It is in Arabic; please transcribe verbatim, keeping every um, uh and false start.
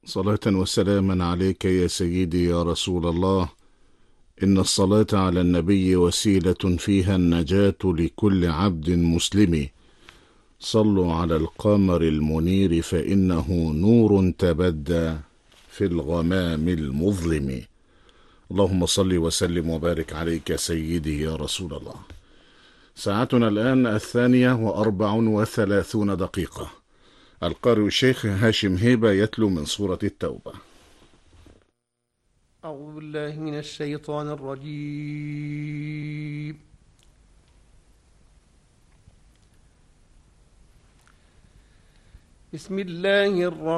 صلاة وسلاما عليك يا سيدي يا رسول الله. إن الصلاة على النبي وسيلة فيها النجاة لكل عبد مسلم. صلوا على القمر المنير فإنه نور تبدى في الغمام المظلم. اللهم صل وسلم وبارك عليك سيدي يا رسول الله. ساعتنا الآن الثانية وأربع وثلاثون دقيقة. القارئ الشيخ هاشم هيبة يتلو من سورة التوبة. أعوذ بالله من الشيطان الرجيم. بسم الله الرحمن